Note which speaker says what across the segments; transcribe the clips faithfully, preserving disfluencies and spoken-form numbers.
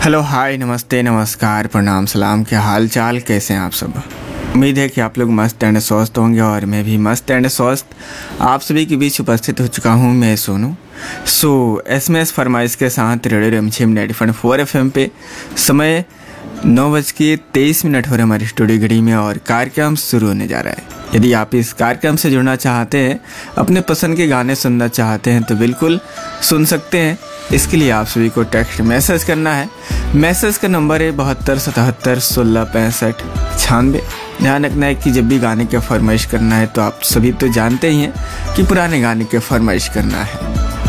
Speaker 1: Hello, हाय, नमस्ते, नमस्कार, प्रणाम, सलाम। क्या हाल चाल, कैसे हैं आप सब? उम्मीद है कि आप लोग मस्त एंड स्वस्थ होंगे और मैं भी मस्त एंड स्वस्थ आप सभी के बीच उपस्थित हो चुका हूं। मैं सोनू सो एस एम एस फरमाइश के साथ रेडियो रिमझिम ninety point four F M पे समय नौ बज के तेईस मिनट हो रहे हमारी स्टूडियो घड़ी में और कार्यक्रम शुरू होने जा रहा है। यदि आप इस कार्यक्रम से जुड़ना चाहते हैं, अपने पसंद के गाने सुनना चाहते हैं तो बिल्कुल सुन सकते हैं। इसके लिए आप सभी को टेक्स्ट मैसेज करना है। मैसेज का नंबर है बहत्तर सतहत्तर सोलह पैंसठ छियानवे। ध्यान रखना है कि जब भी गाने की फरमाइश करना है तो आप सभी तो जानते ही हैं कि पुराने गाने की फरमाइश करना है।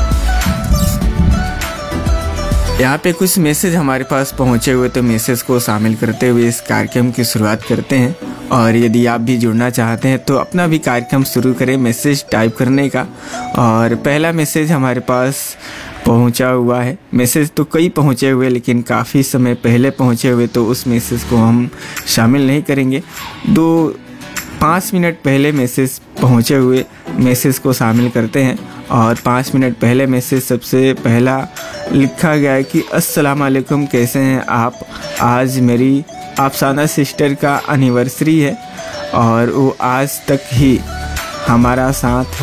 Speaker 1: यहाँ पे कुछ मैसेज हमारे पास पहुँचे हुए, तो मैसेज को शामिल करते हुए इस कार्यक्रम की शुरुआत करते हैं। और यदि आप भी जुड़ना चाहते हैं तो अपना भी कार्यक्रम शुरू करें मैसेज टाइप करने का। और पहला मैसेज हमारे पास पहुंचा हुआ है। मैसेज तो कई पहुंचे हुए, लेकिन काफ़ी समय पहले पहुंचे हुए, तो उस मैसेज को हम शामिल नहीं करेंगे। दो पाँच मिनट पहले मैसेज पहुंचे हुए मैसेज को शामिल करते हैं। और पाँच मिनट पहले मैसेज सबसे पहला लिखा गया है कि अस्सलाम वालेकुम, कैसे हैं आप? आज मेरी अफसाना सिस्टर का एनिवर्सरी है और वो आज तक ही हमारा साथ है।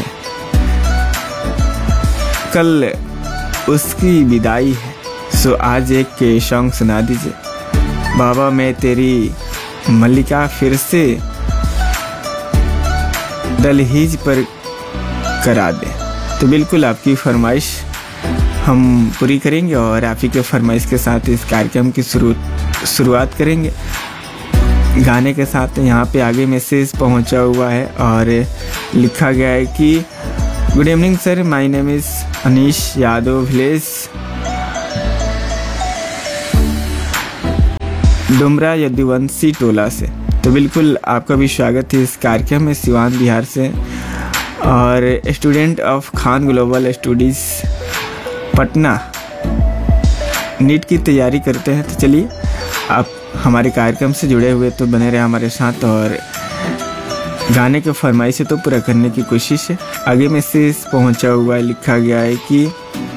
Speaker 1: कल उसकी विदाई है, सो आज एक के सॉन्ग सुना दीजिए। बाबा मैं तेरी मल्लिका फिर से दलहीज पर करा दे। तो बिल्कुल आपकी फरमाइश हम पूरी करेंगे और आप ही के फरमाइश के साथ इस कार्यक्रम की शुरू शुरुआत करेंगे गाने के साथ। यहाँ पे आगे मैसेज पहुँचा हुआ है और लिखा गया है कि good evening sir, my name is Anish Yadav, village Dumra Yaduvanshi टोला से। तो बिल्कुल आपका भी स्वागत है इस कार्यक्रम में, सिवान बिहार से और student of Khan global studies Patna NEET की तैयारी करते हैं। तो चलिए आप हमारे कार्यक्रम से जुड़े हुए तो बने रहे हमारे साथ और गाने के फरमाइश तो पूरा करने की कोशिश है। आगे मैसेज पहुंचा हुआ है, लिखा गया है कि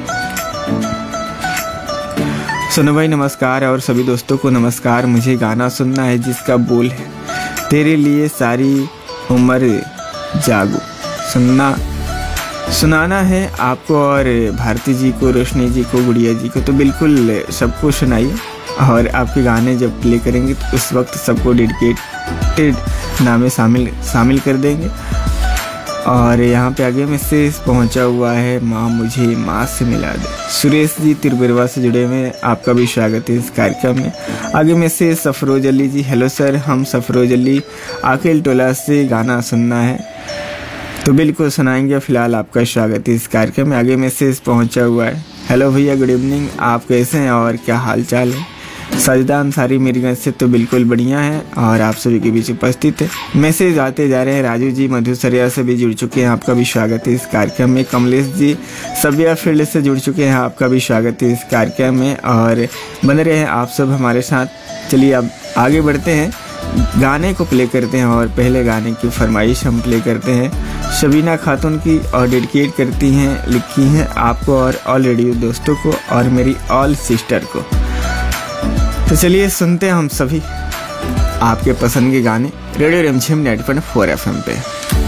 Speaker 1: सोनू भाई नमस्कार और सभी दोस्तों को नमस्कार। मुझे गाना सुनना है जिसका बोल है तेरे लिए सारी उम्र जागू। सुनना सुनाना है आपको और भारती जी को, रोशनी जी को, गुड़िया जी को। तो बिल्कुल सबको सुनाइए और आपके गाने जब प्ले करेंगे तो उस वक्त सबको डेडिकेटेड नामे शामिल शामिल कर देंगे। और यहाँ पे आगे मैसेज पहुँचा हुआ है माँ मुझे माँ से मिला दे। सुरेश जी तिरबिरवा से जुड़े हुए, आपका भी स्वागत है इस कार्यक्रम में। आगे मैसेज सफरोज अली जी, हेलो सर, हम सफरोज अली आकिल टोला से गाना सुनना है। तो बिल्कुल सुनाएंगे। फिलहाल आपका स्वागत है इस कार्यक्रम में। आगे मैसेज पहुंचा हुआ है, हेलो भैया, गुड इवनिंग, आप कैसे हैं और क्या हाल चाल है? सजदा अंसारी मीरगंज से। तो बिल्कुल बढ़िया है और आप सभी के बीच उपस्थित है। मैसेज आते जा रहे हैं। राजू जी मधुसरिया से भी जुड़ चुके हैं, आपका भी स्वागत है इस कार्यक्रम में। कमलेश जी सबिया फील्ड से जुड़ चुके हैं, आपका भी स्वागत है इस कार्यक्रम में और बने रहे हैं आप सब हमारे साथ। चलिए अब आगे बढ़ते हैं, गाने को प्ले करते हैं और पहले गाने की फरमाइश हम प्ले करते हैं शबीना खातून की और डेडिकेट करती हैं, लिखी हैं आपको और ऑल रेडियो दोस्तों को और मेरी ऑल सिस्टर को। तो चलिए सुनते हैं हम सभी आपके पसंद के गाने रेडियो रिमझिम ninety point four F M पे।